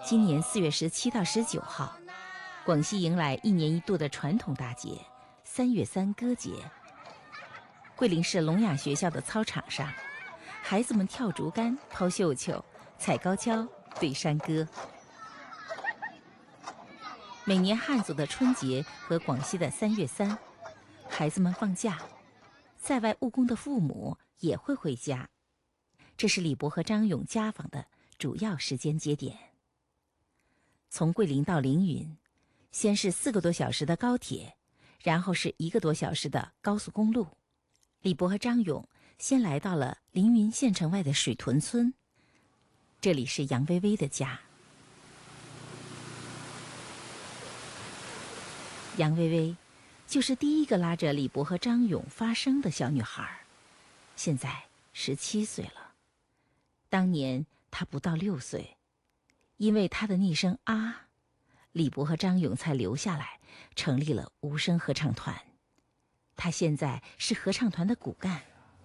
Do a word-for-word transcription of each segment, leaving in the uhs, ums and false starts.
今年四月十七到十九号，广西迎来一年一度的传统大节——三月三歌节。桂林市聋哑学校的操场上，孩子们跳竹竿、抛绣球、踩高跷、对山歌。每年汉族的春节和广西的三月三，孩子们放假，在外务工的父母也会回家，这是李博和张勇家访的主要时间节点。从桂林到凌云，先是四个多小时的高铁，然后是一个多小时的高速公路。李博和张勇先来到了凌云县城外的水屯村，这里是杨薇薇的家。杨薇薇就是第一个拉着李博和张勇发声的小女孩，现在十七岁了。当年她不到六岁，因为她的那声啊，李博和张勇才留下来，成立了无声合唱团。她现在是合唱团的骨干。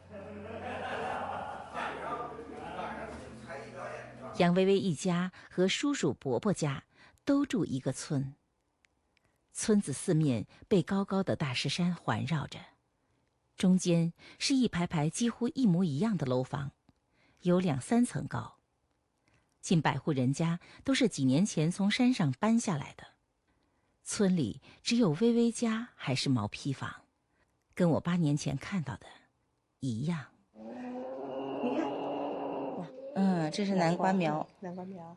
杨薇薇一家和叔叔伯伯家都住一个村，村子四面被高高的大石山环绕着，中间是一排排几乎一模一样的楼房，有两三层高。近百户人家都是几年前从山上搬下来的，村里只有薇薇家还是毛坯房，跟我八年前看到的一样。 你看， 嗯，这是南瓜苗， 南瓜苗。